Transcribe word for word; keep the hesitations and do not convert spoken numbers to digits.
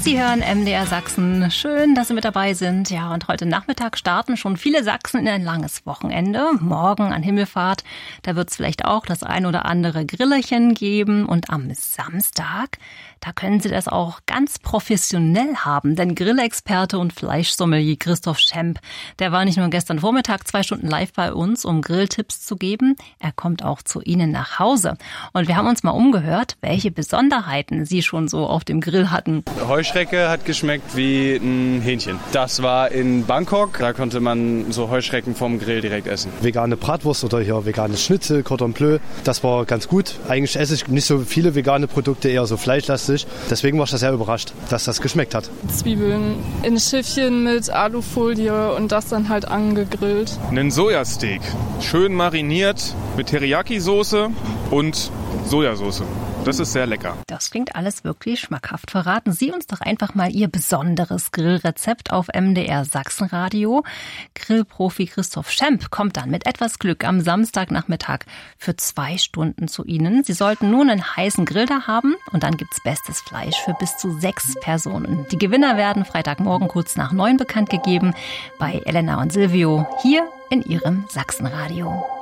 Sie hören M D R Sachsen. Schön, dass Sie mit dabei sind. Ja, und heute Nachmittag starten schon viele Sachsen in ein langes Wochenende. Morgen an Himmelfahrt, da wird es vielleicht auch das ein oder andere Grillerchen geben. Und am Samstag, da können Sie das auch ganz professionell haben. Denn Grillexperte und Fleischsommelier Christoph Schemp, der war nicht nur gestern Vormittag zwei Stunden live bei uns, um Grilltipps zu geben. Er kommt auch zu Ihnen nach Hause. Und wir haben uns mal umgehört, welche Besonderheiten Sie schon so auf dem Grill hatten. Heuschrecke hat geschmeckt wie ein Hähnchen. Das war in Bangkok. Da konnte man so Heuschrecken vom Grill direkt essen. Vegane Bratwurst oder hier veganes Schnitzel, Cordon Bleu, das war ganz gut. Eigentlich esse ich nicht so viele vegane Produkte, eher so fleischlastig. Deswegen war ich da sehr überrascht, dass das geschmeckt hat. Zwiebeln in Schiffchen mit Alufolie und das dann halt angegrillt. Einen Sojasteak, schön mariniert mit Teriyaki-Soße und Sojasauce. Das ist sehr lecker. Das klingt alles wirklich schmackhaft. Verraten Sie uns doch einfach mal Ihr besonderes Grillrezept auf M D R Sachsenradio. Grillprofi Christoph Schemp kommt dann mit etwas Glück am Samstagnachmittag für zwei Stunden zu Ihnen. Sie sollten nur einen heißen Grill da haben und dann gibt's bestes Fleisch für bis zu sechs Personen. Die Gewinner werden Freitagmorgen kurz nach neun bekannt gegeben bei Elena und Silvio hier in Ihrem Sachsenradio.